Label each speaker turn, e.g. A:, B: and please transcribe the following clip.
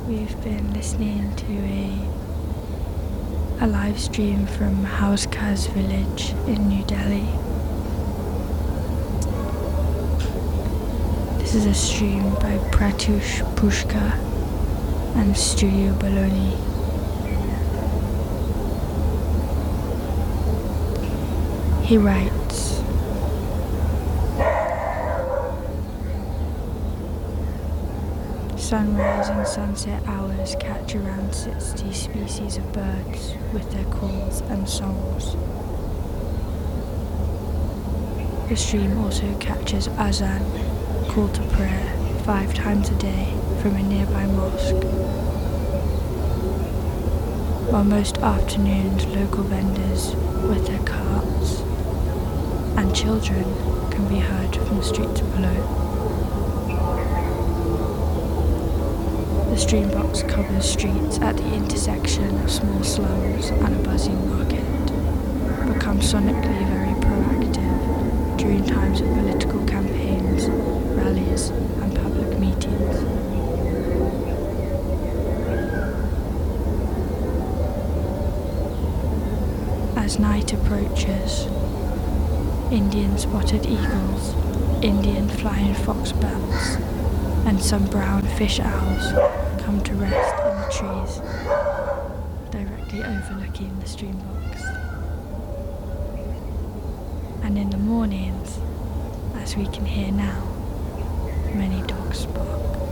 A: We've been listening to a live stream from Hauz Khas village in New Delhi. This is a stream by Pratush Pushkar and Studio Baloney. He writes, sunrise and sunset hours catch around 60 species of birds with their calls and songs. The stream also catches azan, call to prayer, 5 times a day from a nearby mosque. While most afternoons local vendors with their carts and children can be heard from the streets below. The streambox covers streets at the intersection of small slums and a buzzing market, becomes sonically very proactive during times of political campaigns, rallies and public meetings. As night approaches, Indian spotted eagles, Indian flying foxbats and some brown fish owls come to rest in the trees, directly overlooking the streambox. And in the mornings, as we can hear now, many dogs bark.